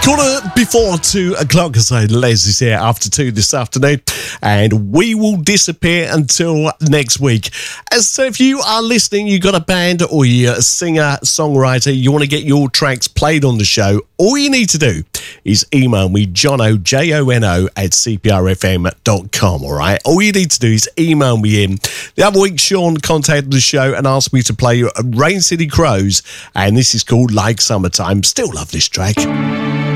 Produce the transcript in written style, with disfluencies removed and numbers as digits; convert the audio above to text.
Quarter before 2 o'clock, so Les is here after 2 this afternoon, and we will disappear until next week. So if you are listening, you've got a band or you're a singer, songwriter, you want to get your tracks played on the show, all you need to do is email me, Jono, Jono, at cprfm.com, all right? All you need to do is email me in. The other week, Sean contacted the show and asked me to play Rain City Crows, and this is called Like Summertime. Still love this track.